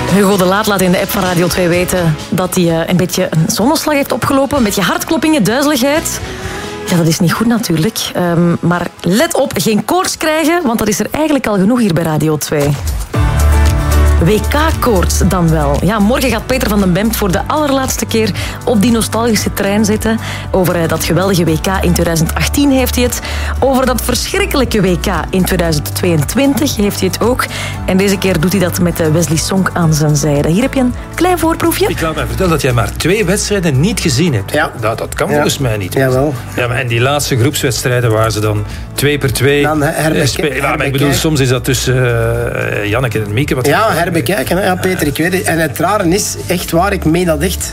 Hugo de Laat laat in de app van Radio 2 weten dat hij een beetje een zonneslag heeft opgelopen. Een beetje hartkloppingen, duizeligheid. Ja, dat is niet goed natuurlijk. Maar let op, geen koorts krijgen, want dat is er eigenlijk al genoeg hier bij Radio 2. WK-koorts dan wel. Ja, morgen gaat Peter van den Bemt voor de allerlaatste keer op die nostalgische trein zitten. Over dat geweldige WK in 2018 heeft hij het. Over dat verschrikkelijke WK in 2022 heeft hij het ook. En deze keer doet hij dat met Wesley Sonk aan zijn zijde. Hier heb je een klein voorproefje. Ik laat mij vertellen dat jij maar 2 wedstrijden niet gezien hebt. Ja. Dat kan volgens mij niet. Jawel. Ja, maar en die laatste groepswedstrijden waar ze dan 2 per 2 spelen. Ja, maar ik bedoel, soms is dat tussen Janneke en Mieke. Bekijken, ja, Peter, ik weet het. En het rare is, echt waar, ik meen dat echt.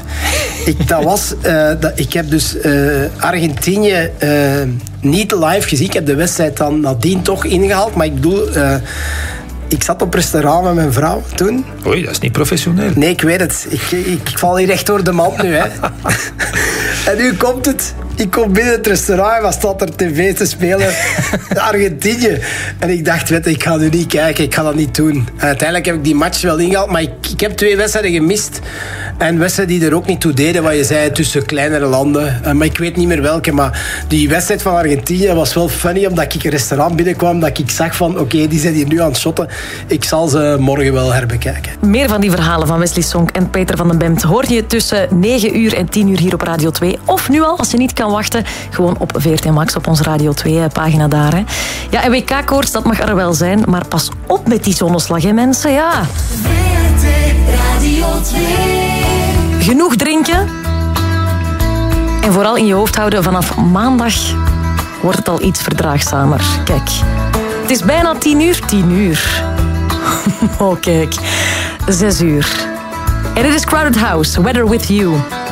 Ik heb dus Argentinië niet live gezien. Ik heb de wedstrijd dan nadien toch ingehaald. Maar ik bedoel, ik zat op restaurant met mijn vrouw toen. Oei, dat is niet professioneel. Nee, ik weet het. Ik val hier echt door de mand nu. Hè. En nu komt het. Ik kom binnen het restaurant en wat staat er tv te spelen? Argentinië. En ik dacht, ik ga nu niet kijken, ik ga dat niet doen. En uiteindelijk heb ik die match wel ingehaald, maar ik heb 2 wedstrijden gemist. En wedstrijden die er ook niet toe deden, wat je zei, tussen kleinere landen. Maar ik weet niet meer welke, maar die wedstrijd van Argentinië was wel funny, omdat ik een restaurant binnenkwam, dat ik zag van, oké, die zijn hier nu aan het shotten. Ik zal ze morgen wel herbekijken. Meer van die verhalen van Wesley Sonk en Peter van den Bemt hoor je tussen 9 uur en 10 uur hier op Radio 2. Of nu al, als je niet kan wachten, gewoon op VRT Max, op onze Radio 2-pagina daar. Hè. Ja, en WK-koorts, dat mag er wel zijn, maar pas op met die zonneslag, hè, mensen, ja. VRT Radio 2. Genoeg drinken. En vooral in je hoofd houden, vanaf maandag wordt het al iets verdraagzamer. Kijk, het is bijna 10 uur. 10 uur. Oh, kijk. 6 uur. En dit is Crowded House, Weather With You.